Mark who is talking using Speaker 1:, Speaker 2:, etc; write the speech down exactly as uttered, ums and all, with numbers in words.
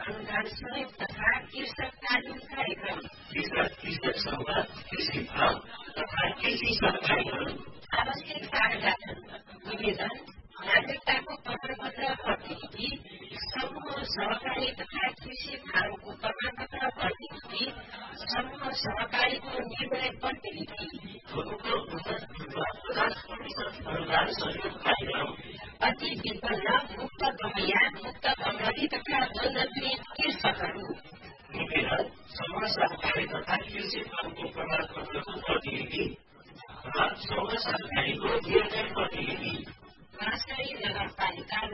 Speaker 1: अनुदान सहयोग तथा कृषक तालिम कार्यक्रम
Speaker 2: कृषक कृषक संवाद कृषि भाव तथा कृषि सहकारीहरू
Speaker 1: आवश्यक कागजात निवेदन नागरिकताको प्रमाणपत्र प्रतिलिपि समूह सहकारी तथा कृषि फार्मको प्रमाणपत्र प्रतिलिपि समूह सहकारीको निर्णय प्रतिलिपि
Speaker 2: पचास प्रतिशत अनुदान सहयोग कार्यक्रम
Speaker 1: अति विपन्न मुक्त दमैया मुक्त बङ्गाली तथा जनजाति कृषकहरू